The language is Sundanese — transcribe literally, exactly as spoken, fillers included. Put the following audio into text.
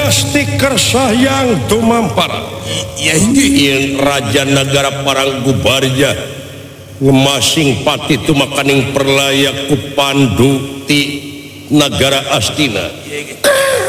stiker sayang tumampar Raja negara parang gubarja ngemasing pati itu makaning perlayak ku Pandu ti negara Astina